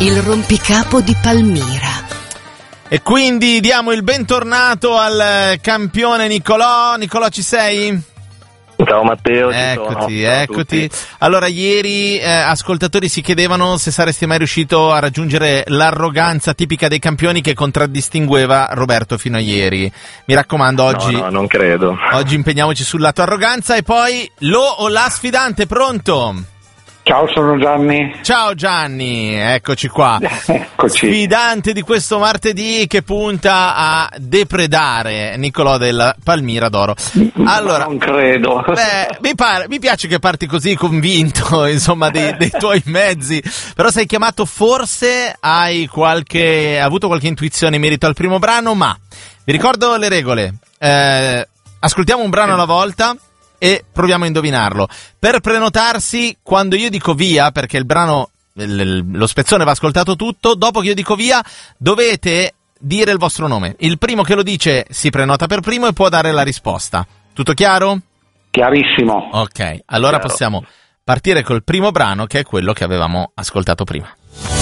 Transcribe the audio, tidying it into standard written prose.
il rompicapo di Palmira. E quindi diamo il bentornato al campione Nicolò. Nicolò, ci sei? Ciao Matteo, Eccoti. Allora, ieri ascoltatori si chiedevano se saresti mai riuscito a raggiungere l'arroganza tipica dei campioni che contraddistingueva Roberto fino a ieri. Mi raccomando, oggi No, non credo. Oggi impegniamoci sul lato arroganza. E poi lo o la sfidante, pronto? Ciao, sono Gianni. Ciao Gianni, eccoci qua. Eccoci. Sfidante di questo martedì che punta a depredare Nicolò della Palmira d'Oro. Allora, non credo. Mi piace che parti così convinto, insomma, dei tuoi mezzi. Però sei chiamato, forse hai avuto qualche intuizione in merito al primo brano, ma vi ricordo le regole. Ascoltiamo un brano alla volta e proviamo a indovinarlo. Per prenotarsi, quando io dico via, perché il brano, lo spezzone va ascoltato tutto, dopo che io dico via dovete dire il vostro nome. Il primo che lo dice si prenota per primo e può dare la risposta. Tutto chiaro? Chiarissimo. Ok, allora possiamo partire col primo brano, che è quello che avevamo ascoltato prima.